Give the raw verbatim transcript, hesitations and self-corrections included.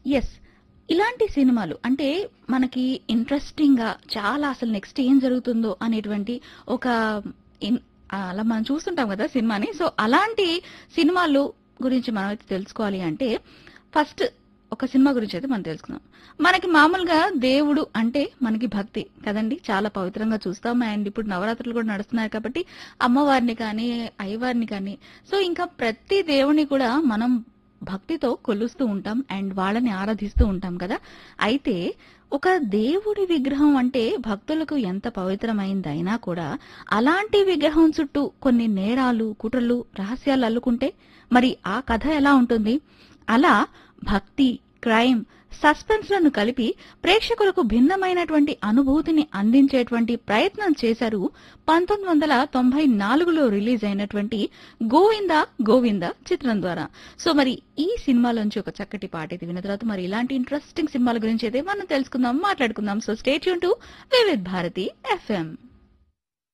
Yes. ఇలాంటి సినిమాలు అంటే మనకి ఇంట్రెస్టింగ్‌గా చాలా అసలు నెక్స్ట్ ఏం జరుగుతుందో అనేటువంటి ఒక ఇన్ అలా మనం చూస్తుంటాం కదా సినిమాని. సో, అలాంటి సినిమాలు గురించి మనమైతే తెలుసుకోవాలి అంటే ఫస్ట్ ఒక సినిమా గురించయితే మనం తెలుసుకుందాం. మనకి మామూలుగా దేవుడు అంటే మనకి భక్తి కదండీ! చాలా పవిత్రంగా చూస్తాం. అండ్ ఇప్పుడు నవరాత్రులు కూడా నడుస్తున్నాయి కాబట్టి అమ్మవారిని కానీ, అయ్యవారిని కానీ సో, ఇంకా ప్రతి దేవుడిని కూడా మనం భక్తితో కొలుస్తూ ఉంటాం. అండ్ వాళ్ళని ఆరాధిస్తూ ఉంటాం కదా! అయితే ఒక దేవుడి విగ్రహం అంటే భక్తులకు ఎంత పవిత్రమైందైనా కూడా అలాంటి విగ్రహం చుట్టూ కొన్ని నేరాలు, కుట్రలు, రహస్యాలు అల్లుకుంటే మరి ఆ కథ ఎలా ఉంటుంది? అలా భక్తి, క్రైమ్, సస్పెన్స్ లను కలిపి ప్రేక్షకులకు భిన్నమైనటువంటి అనుభూతిని అందించేటువంటి ప్రయత్నం చేశారు పంతొమ్మిది వందల తొంభై నాలుగులో రిలీజ్ అయినటువంటి గోవిందా గోవిందా చిత్రం ద్వారా. సో మరి ఈ సినిమాలోంచి ఒక చక్కటి పాట అయితే విన్న తర్వాత మరి ఇలాంటి ఇంట్రెస్టింగ్ సినిమాల గురించి అయితే మనం తెలుసుకుందాం, మాట్లాడుకుందాం. So stay tune to Vividh Bharati FM.